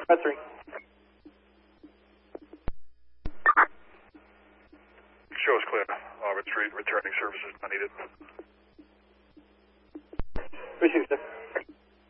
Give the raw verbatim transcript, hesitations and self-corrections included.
Red three. Show is clear. Uh, Red three, returning services not needed. Appreciate it, sir.